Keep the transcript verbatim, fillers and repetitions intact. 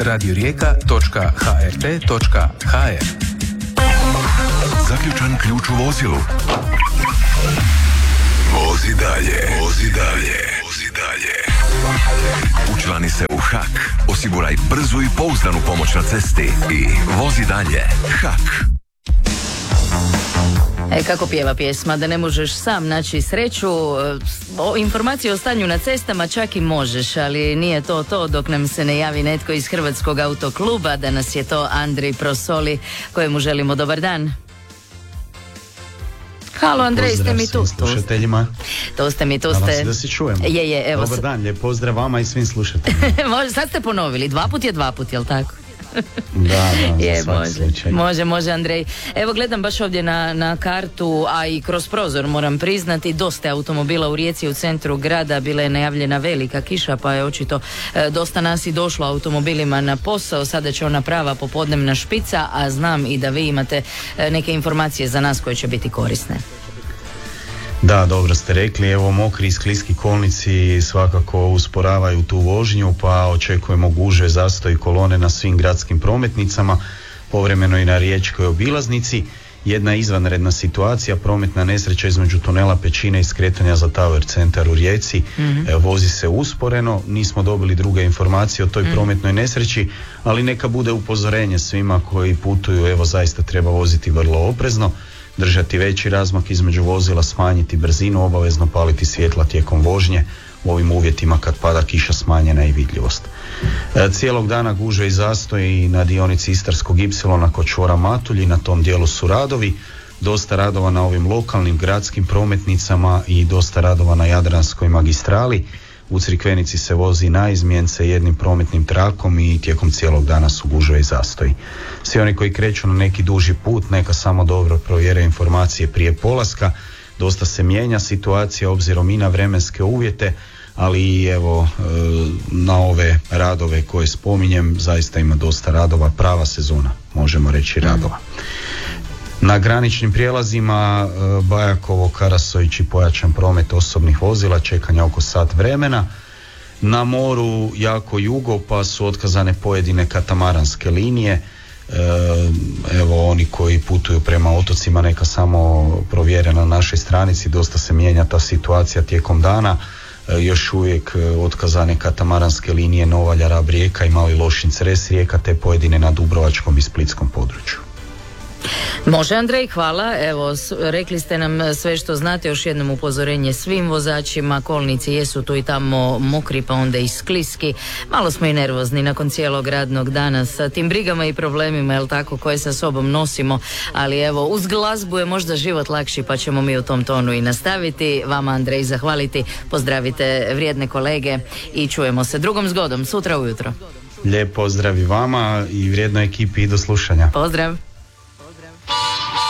radio rijeka točka h r t točka h r. Zaključan ključ u vozilu. Vozi dalje, vozi dalje, vozi dalje. Učlani se u H A K. Osiguraj brzu i pouzdanu pomoć na cesti i vozi dalje. H A K. E, kako pjeva pjesma, da ne možeš sam naći sreću, o, informacije o stanju na cestama čak i možeš, ali nije to to dok nam se ne javi netko iz Hrvatskog autokluba. Danas je to Andrej Prosoli, kojemu želimo dobar dan. Halo Andrej, ste mi tu? Slušateljima. To ste mi, tu Nadam ste. se da se čujemo. Je, je, evo. Dobar dan, lijep pozdrav vama i svim slušateljima. Može, sad ste ponovili, dva put je dva put, jel tako? Da, da, je, za svaki može, slučaj. može, može Andrej. Evo gledam baš ovdje na, na kartu, a i kroz prozor moram priznati, dosta automobila u Rijeci u centru grada, bila je najavljena velika kiša, pa je očito e, dosta nas i došlo automobilima na posao. Sada će ona prava popodnevna špica, a znam i da vi imate e, neke informacije za nas koje će biti korisne. Da, dobro ste rekli, evo mokri i skliski kolnici svakako usporavaju tu vožnju, pa očekujemo gužve, zastoj kolone na svim gradskim prometnicama, povremeno i na riječkoj obilaznici. Jedna izvanredna situacija, prometna nesreća između tunela Pećine i skretanja za Tower centar u Rijeci. Mm-hmm. E, vozi se usporeno, nismo dobili druge informacije o toj mm-hmm. prometnoj nesreći, ali neka bude upozorenje svima koji putuju, evo zaista treba voziti vrlo oprezno, držati veći razmak između vozila, smanjiti brzinu, obavezno paliti svjetla tijekom vožnje, u ovim uvjetima kad pada kiša smanjena i vidljivost. E, cijelog dana gužve i zastoji na dionici Istarskog ipsilona kod čvora Matulji, na tom dijelu su radovi, dosta radova na ovim lokalnim gradskim prometnicama i dosta radova na Jadranskoj magistrali. U Crikvenici se vozi naizmjence jednim prometnim trakom i tijekom cijelog dana su gužve i zastoji. Svi oni koji kreću na neki duži put neka samo dobro provjere informacije prije polaska. Dosta se mijenja situacija obzirom i na vremenske uvjete, ali i evo na ove radove koje spominjem, zaista ima dosta radova, prava sezona, možemo reći radova. Na graničnim prijelazima Bajakovo, Karasović pojačan promet osobnih vozila, čekanja oko sat vremena. Na moru jako jugo, pa su otkazane pojedine katamaranske linije. Evo oni koji putuju prema otocima neka samo provjere na našoj stranici, dosta se mijenja ta situacija tijekom dana. Još uvijek otkazane katamaranske linije Novalja, Rab, Rijeka i Mali Lošinj, Cres, Rijeka, te pojedine na Dubrovačkom i Splitskom području. Može Andrej, hvala. Evo, rekli ste nam sve što znate, još jednom upozorenje svim vozačima, kolnici jesu tu i tamo mokri pa onda i skliski. Malo smo i nervozni nakon cijelog radnog dana sa tim brigama i problemima, jel tako, koje sa sobom nosimo, ali evo, uz glazbu je možda život lakši, pa ćemo mi u tom tonu i nastaviti. Vama Andrej zahvaliti, pozdravite vrijedne kolege i čujemo se drugom zgodom sutra ujutro. Lijep pozdrav i vama i vrijednoj ekipi i do slušanja. Pozdrav.